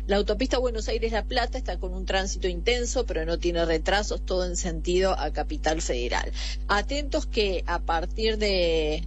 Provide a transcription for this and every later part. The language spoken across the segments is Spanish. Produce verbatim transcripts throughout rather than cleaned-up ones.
La autopista Buenos Aires-La Plata está con un tránsito intenso, pero no tiene retrasos, todo en sentido a Capital Federal. Atentos que a partir de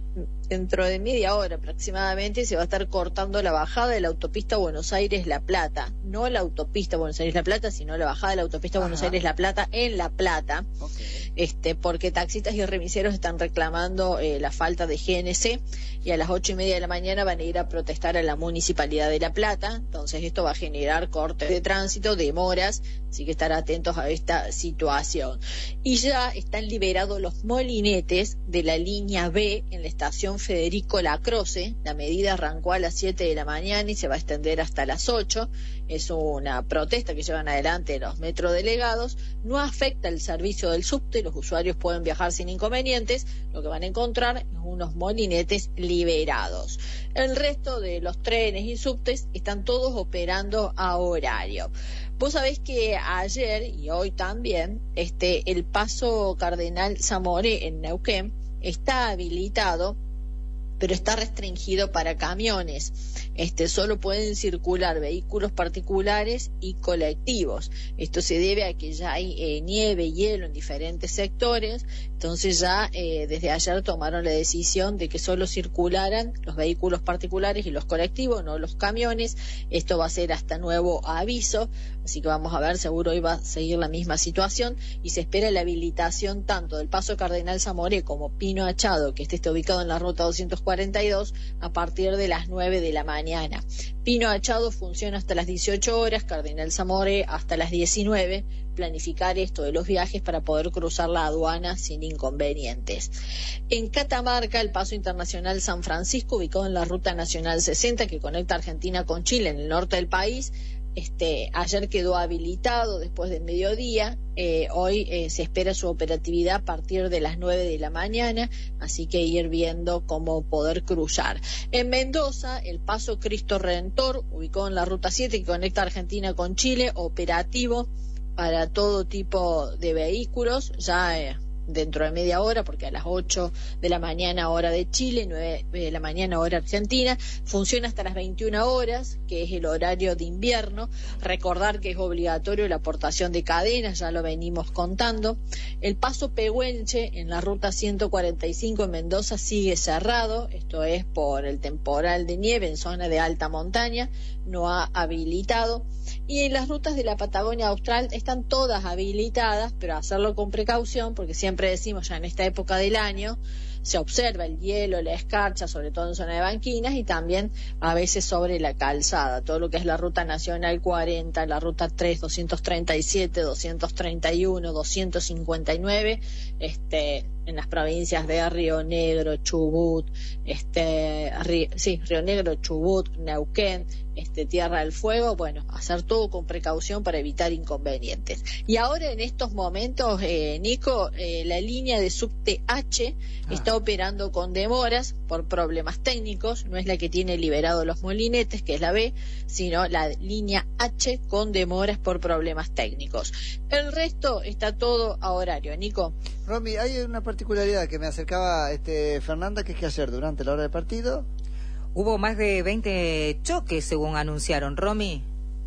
dentro de media hora aproximadamente se va a estar cortando la bajada de la autopista Buenos Aires-La Plata, no la autopista Buenos Aires-La Plata, sino la bajada de la autopista Ajá. Buenos Aires-La Plata en La Plata, okay. este, porque taxistas y remiseros están reclamando eh, la falta de G N C y a las ocho y media de la mañana van a ir a protestar a la Municipalidad de La Plata, entonces esto va a generar cortes de tránsito, demoras, así que estar atentos a esta situación. Y ya están liberados los molinetes de la línea B en la estación Federico Lacroce. La medida arrancó a las siete de la mañana y se va a extender hasta las ocho. Es una protesta que llevan adelante los metrodelegados. No afecta el servicio del subte, los usuarios pueden viajar sin inconvenientes. Lo que van a encontrar es unos molinetes liberados. El resto de los trenes y subtes están todos operando a horario. Vos sabés que ayer y hoy también este el paso Cardenal Zamoré en Neuquén está habilitado, pero está restringido para camiones. Este, solo pueden circular vehículos particulares y colectivos. Esto se debe a que ya hay eh, nieve y hielo en diferentes sectores, entonces ya eh, desde ayer tomaron la decisión de que solo circularan los vehículos particulares y los colectivos, no los camiones. Esto va a ser hasta nuevo aviso, así que vamos a ver, seguro hoy va a seguir la misma situación y se espera la habilitación tanto del paso Cardenal Zamoré como Pino Achado, que este está ubicado en la ruta doscientos cuarenta y dos, a partir de las nueve de la mañana. Pino Achado funciona hasta las dieciocho horas, Cardenal Zamoré hasta las diecinueve. Planificar esto de los viajes para poder cruzar la aduana sin inconvenientes. En Catamarca, el paso internacional San Francisco, ubicado en la ruta nacional sesenta que conecta Argentina con Chile en el norte del país, Este, ayer quedó habilitado después del mediodía, eh, hoy eh, se espera su operatividad a partir de las nueve de la mañana, así que ir viendo cómo poder cruzar. En Mendoza, el paso Cristo Redentor, ubicado en la ruta siete que conecta Argentina con Chile, operativo para todo tipo de vehículos, ya eh, dentro de media hora, porque a las ocho de la mañana hora de Chile, nueve de la mañana hora argentina, funciona hasta las veintiuna horas, que es el horario de invierno. Recordar que es obligatorio la aportación de cadenas, ya lo venimos contando. El paso Pehuenche en la ruta ciento cuarenta y cinco en Mendoza sigue cerrado, esto es por el temporal de nieve en zona de alta montaña, no ha habilitado. Y en las rutas de la Patagonia Austral están todas habilitadas, pero hacerlo con precaución, porque siempre decimos ya en esta época del año se observa el hielo, la escarcha, sobre todo en zona de banquinas y también a veces sobre la calzada. Todo lo que es la ruta nacional cuarenta, la ruta tres, doscientos treinta y siete, doscientos treinta y uno, doscientos cincuenta y nueve, este, en las provincias de Río Negro, Chubut, este, Río, sí, Río Negro, Chubut, Neuquén, este, Tierra del Fuego, bueno, hacer todo con precaución para evitar inconvenientes. Y ahora en estos momentos, eh, Nico, eh, la línea de subte H ah. está operando con demoras por problemas técnicos, no es la que tiene liberado los molinetes, que es la B, sino la línea H con demoras por problemas técnicos. El resto está todo a horario, Nico. Romy, hay una particularidad que me acercaba este Fernanda, que es que ayer durante la hora del partido hubo más de veinte choques, según anunciaron, Romy.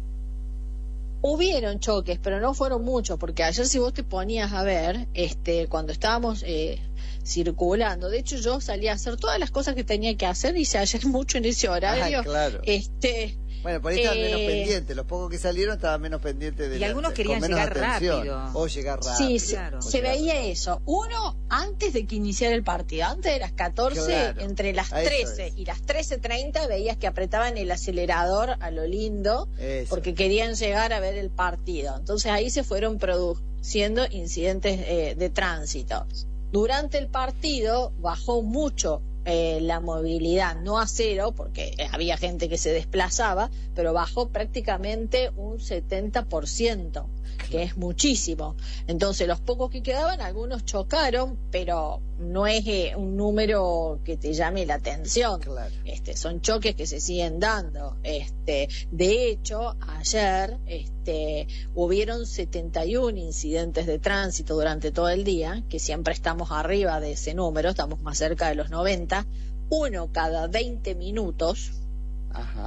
Hubieron choques, pero no fueron muchos, porque ayer si vos te ponías a ver, este, cuando estábamos eh, circulando, de hecho yo salí a hacer todas las cosas que tenía que hacer, hice ayer mucho en ese horario. Ah, claro. Este, bueno, por ahí estaban eh, menos pendientes, los pocos que salieron estaban menos pendientes de y la, algunos de, querían llegar atención, rápido. O llegar rápido. Sí, claro. se, se veía eso. Uno, antes de que iniciara el partido, antes de las catorce, claro. entre las trece y las trece treinta, veías que apretaban el acelerador a lo lindo, eso. Porque querían llegar a ver el partido. Entonces ahí se fueron produciendo incidentes eh, de tránsito. Durante el partido bajó mucho eh, la movilidad, no a cero, porque había gente que se desplazaba, pero bajó prácticamente un setenta por ciento, que es muchísimo. Entonces los pocos que quedaban, algunos chocaron, pero no es eh, un número que te llame la atención. Claro. Este, son choques que se siguen dando. Este, de hecho, ayer este, hubieron setenta y uno incidentes de tránsito durante todo el día, que siempre estamos arriba de ese número, estamos más cerca de los noventa, uno cada veinte minutos. Ajá.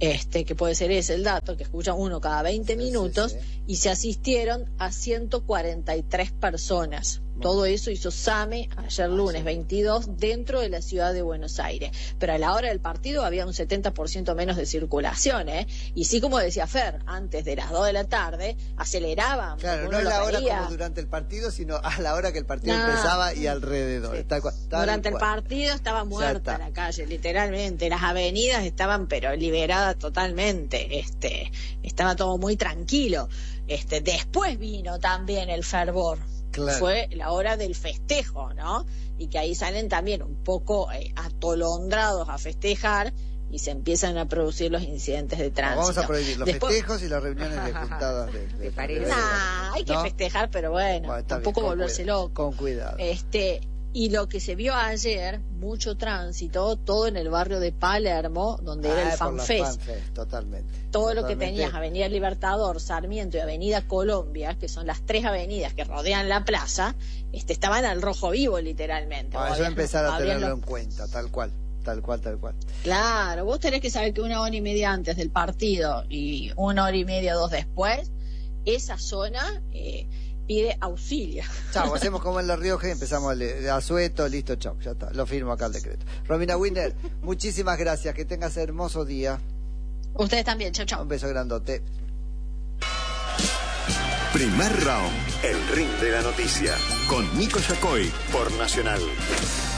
este, que puede ser ese el dato, que escuchan uno cada veinte minutos, sí, sí, sí. Y se asistieron a ciento cuarenta y tres personas. Todo eso hizo SAME ayer lunes veintidós dentro de la ciudad de Buenos Aires. Pero a la hora del partido había un setenta por ciento menos de circulación, ¿eh? Y sí, como decía Fer, antes de las dos de la tarde aceleraban. Claro, no es la hora como durante el partido, sino a la hora que el partido no. empezaba y alrededor. Sí. Tal cual, tal durante cual. el partido estaba muerta la calle, literalmente. Las avenidas estaban pero liberadas totalmente. Este, estaba todo muy tranquilo. Este, después vino también el fervor. Claro. Fue la hora del festejo, ¿no? Y que ahí salen también un poco eh, atolondrados a festejar y se empiezan a producir los incidentes de tránsito. No, vamos a prohibir los Después... festejos y las reuniones de juntadas de, de, de, de nah, hay que ¿no? festejar, pero bueno, bueno tampoco bien, volverse cuidado, loco. Con cuidado. Este, y lo que se vio ayer, mucho tránsito, todo en el barrio de Palermo, donde ah, era el FanFest. Fan totalmente. Todo totalmente. Lo que tenías Avenida Libertador, Sarmiento y Avenida Colombia, que son las tres avenidas que rodean la plaza, este, estaban al rojo vivo, literalmente. Bueno, yo empezar a tenerlo lo... en cuenta, tal cual. Tal cual, tal cual. Claro, vos tenés que saber que una hora y media antes del partido y una hora y media, dos después, esa zona eh, pide auxilio. Chau, hacemos como en La Rioja y empezamos a Sueto, listo, chau, ya está, lo firmo acá el decreto. Romina Winner, muchísimas gracias, que tengas hermoso día. Ustedes también, chau, chau. Un beso grandote. Primer round, el ring de la noticia, con Nico Yacoy por Nacional.